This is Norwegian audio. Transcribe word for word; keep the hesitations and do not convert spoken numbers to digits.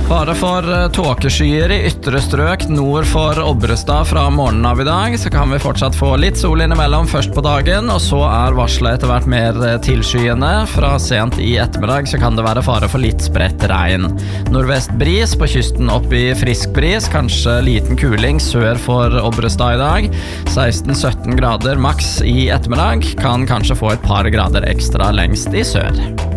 Fare for tåkeskyer i ytre strøk nord for Obrestad fra morgenen av i dag, så kan vi fortsatt få litt sol innimellom først på dagen, og så er varslet etter hvert mer tilskyende. Fra sent i ettermiddag så kan det være fare for litt spredt regn. Nordvest bris på kysten opp i frisk bris, kanskje liten kuling sør for Obrestad i dag. seksten til sytten grader maks i ettermiddag, kan kanskje få et par grader ekstra lengst i sør.